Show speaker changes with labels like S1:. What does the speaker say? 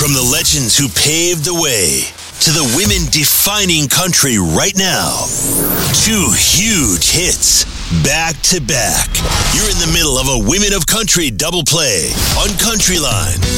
S1: From the legends who paved the way to the women defining country right now. Two huge hits back to back. You're in the middle of a Women of Country double play on Countryline.